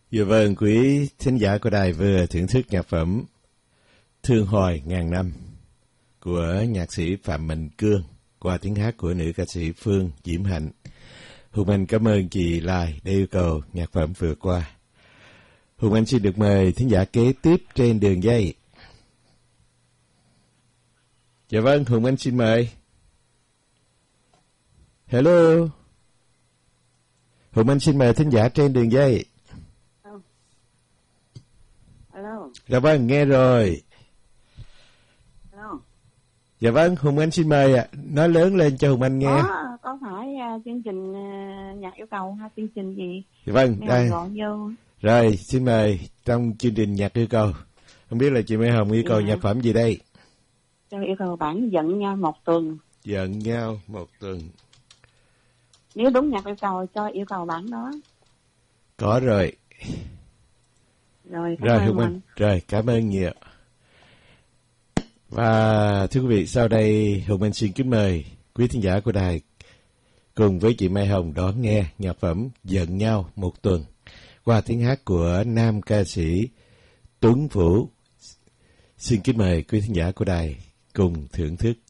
Dạ vâng, quý thính giả của đài vừa thưởng thức nhạc phẩm Thương Hồi Ngàn Năm của nhạc sĩ Phạm Mạnh Cương qua tiếng hát của nữ ca sĩ Phương Diễm Hạnh. Hùng Anh cảm ơn chị Lai đã yêu cầu nhạc phẩm vừa qua. Hùng Anh xin được mời thính giả kế tiếp trên đường dây. Dạ vâng, Hùng Anh xin mời. Hello. Hùng Anh xin mời thính giả trên đường dây. Hello. Dạ vâng, nghe rồi. Hello. Dạ vâng, Hùng Anh xin mời ạ. Nói lớn lên cho Hùng Anh nghe. Có phải chương trình nhạc yêu cầu hay chương trình gì? Dạ vâng, Mấy đây. gọi vô. Rồi, xin mời trong chương trình nhạc yêu cầu. Không biết là chị Mai Hồng yêu cầu nhạc phẩm gì đây? Cho yêu cầu bản Giận Nhau Một Tuần. Giận Nhau Một Tuần. Nếu đúng nhạc yêu cầu cho yêu cầu bản đó. Có rồi. Rồi, Rồi, Hùng Anh. Rồi, cảm ơn nhiều. Và thưa quý vị, sau đây Hùng Anh xin kính mời quý thính giả của đài cùng với chị Mai Hồng đón nghe nhạc phẩm Giận Nhau Một Tuần qua tiếng hát của nam ca sĩ Tuấn Vũ. Xin kính mời quý thính giả của đài cùng thưởng thức.